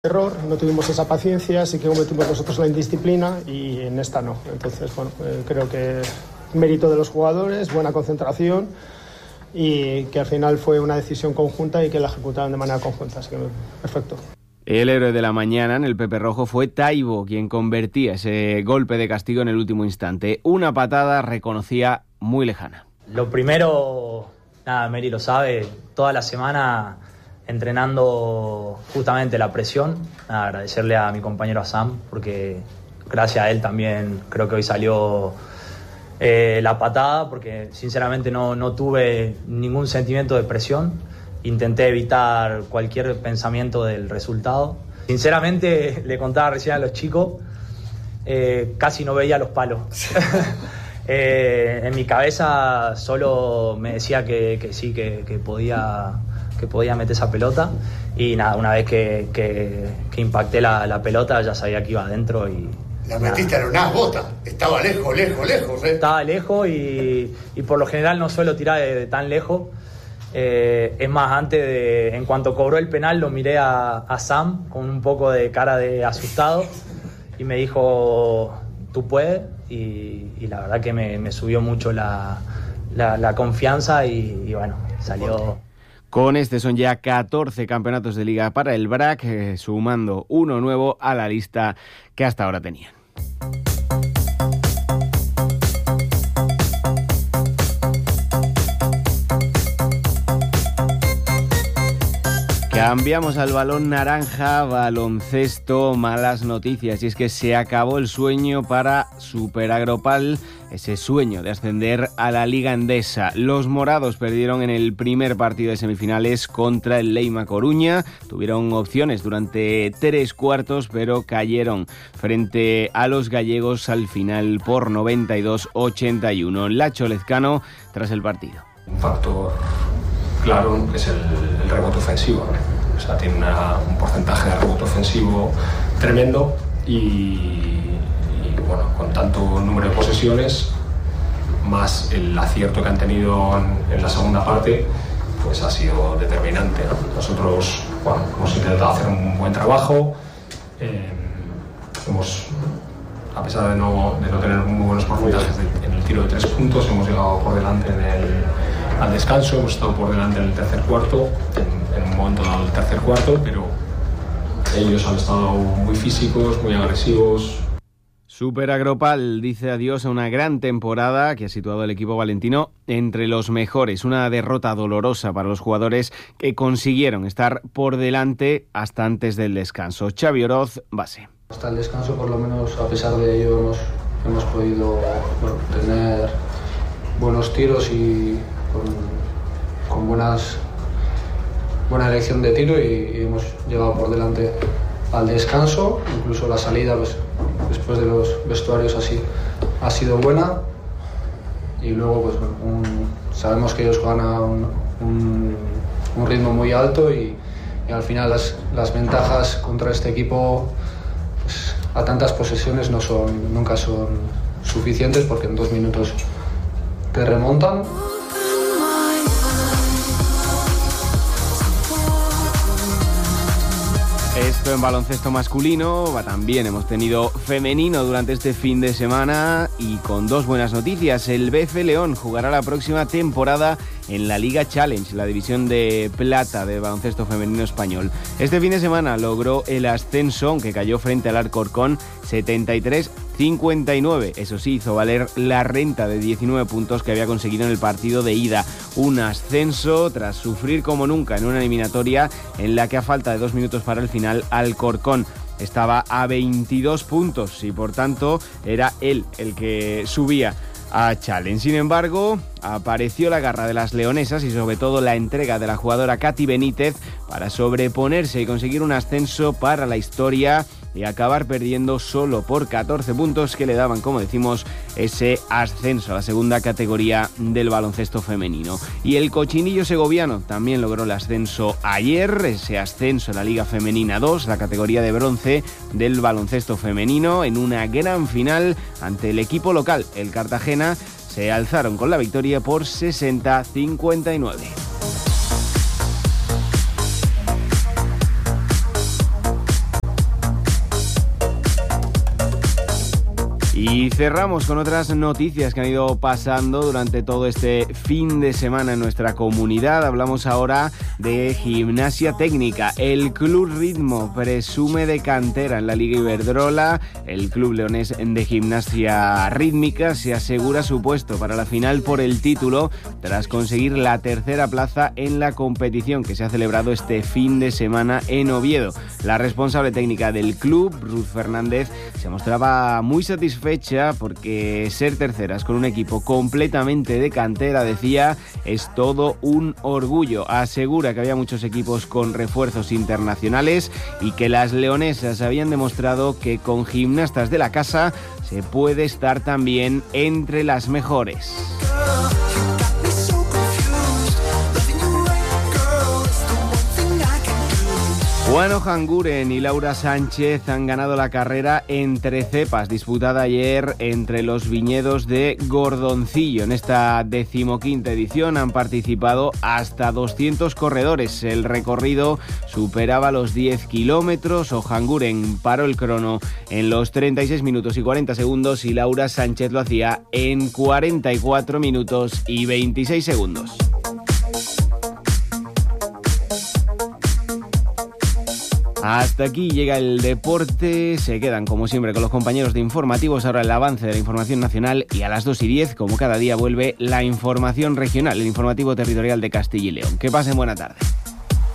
error, no tuvimos esa paciencia, sí que cometimos nosotros la indisciplina y en esta no. Entonces, bueno, creo que mérito de los jugadores, buena concentración y que al final fue una decisión conjunta y que la ejecutaron de manera conjunta, así que perfecto. El héroe de la mañana en el Pepe Rojo fue Taibo, quien convertía ese golpe de castigo en el último instante. Una patada reconocía muy lejana. Lo primero, nada, Mary lo sabe, toda la semana entrenando justamente la presión. Nada, agradecerle a mi compañero Sam, porque gracias a él también creo que hoy salió la patada, porque sinceramente no tuve ningún sentimiento de presión. Intenté evitar cualquier pensamiento del resultado. Sinceramente, le contaba recién a los chicos, casi no veía los palos. En mi cabeza solo me decía que sí, que podía meter esa pelota. Y nada, una vez que impacté la pelota ya sabía que iba adentro y... La metiste en una bota, estaba lejos. Estaba lejos y por lo general no suelo tirar de tan lejos. Es más, en cuanto cobró el penal lo miré a Sam con un poco de cara de asustado y me dijo, tú puedes, y la verdad que me subió mucho la confianza y bueno, salió. Con este son ya 14 campeonatos de liga para el BRAC, sumando uno nuevo a la lista que hasta ahora tenían. Cambiamos al balón naranja, baloncesto, malas noticias, y es que se acabó el sueño para Superagropal, ese sueño de ascender a la Liga Endesa. Los morados perdieron en el primer partido de semifinales contra el Leima Coruña, tuvieron opciones durante 3 cuartos, pero cayeron frente a los gallegos al final por 92-81. Lacho Lezcano tras el partido. Un factor claro es el rebote ofensivo, ¿no? O sea, tiene un porcentaje de rebote ofensivo tremendo y bueno, con tanto número de posesiones, más el acierto que han tenido en la segunda parte, pues ha sido determinante, ¿no? Nosotros, bueno, hemos intentado hacer un buen trabajo, a pesar de no tener muy buenos porcentajes en el tiro de 3 puntos, hemos llegado por delante al descanso, hemos estado por delante en el tercer cuarto, en un momento dado del tercer cuarto, pero ellos han estado muy físicos, muy agresivos. Superagropal dice adiós a una gran temporada que ha situado al equipo valentino entre los mejores. Una derrota dolorosa para los jugadores que consiguieron estar por delante hasta antes del descanso. Xavi Oroz, base. Hasta el descanso, por lo menos, a pesar de ello, hemos podido tener buenos tiros y con buena elección de tiro y hemos llegado por delante al descanso. Incluso la salida, pues, después de los vestuarios ha sido buena, y luego pues, sabemos que ellos juegan a un ritmo muy alto y al final las ventajas contra este equipo, pues, a tantas posesiones nunca son suficientes, porque en 2 minutos te remontan. Esto en baloncesto masculino, también hemos tenido femenino durante este fin de semana y con 2 buenas noticias. El BF León jugará la próxima temporada en la Liga Challenge, la división de plata de baloncesto femenino español. Este fin de semana logró el ascenso, aunque cayó frente al Alcorcón 73-59. Eso sí, hizo valer la renta de 19 puntos que había conseguido en el partido de ida. Un ascenso tras sufrir como nunca en una eliminatoria en la que, a falta de 2 minutos para el final, Alcorcón estaba a 22 puntos y por tanto era él el que subía a Challenge. Sin embargo, apareció la garra de las leonesas y sobre todo la entrega de la jugadora Katy Benítez para sobreponerse y conseguir un ascenso para la historia y acabar perdiendo solo por 14 puntos que le daban, como decimos, ese ascenso a la segunda categoría del baloncesto femenino. Y el Cochinillo segoviano también logró el ascenso ayer, ese ascenso a la Liga Femenina 2, la categoría de bronce del baloncesto femenino, en una gran final ante el equipo local, el Cartagena. Se alzaron con la victoria por 60-59. Y cerramos con otras noticias que han ido pasando durante todo este fin de semana en nuestra comunidad. Hablamos ahora de Gimnasia Técnica. El Club Ritmo presume de cantera en la Liga Iberdrola. El Club Leonés de Gimnasia Rítmica se asegura su puesto para la final por el título tras conseguir la tercera plaza en la competición que se ha celebrado este fin de semana en Oviedo. La responsable técnica del club, Ruth Fernández, se mostraba muy satisfecha porque ser terceras con un equipo completamente de cantera, decía, es todo un orgullo. Asegura que había muchos equipos con refuerzos internacionales y que las leonesas habían demostrado que con gimnastas de la casa se puede estar también entre las mejores. Juan Ojanguren y Laura Sánchez han ganado la carrera entre cepas, disputada ayer entre los viñedos de Gordoncillo. En esta 15ª edición han participado hasta 200 corredores. El recorrido superaba los 10 kilómetros. Ojanguren paró el crono en los 36 minutos y 40 segundos y Laura Sánchez lo hacía en 44 minutos y 26 segundos. Hasta aquí llega el deporte. Se quedan como siempre con los compañeros de informativos. Ahora el avance de la información nacional y a las 2:10, como cada día, vuelve la información regional, el informativo territorial de Castilla y León. Que pasen buena tarde.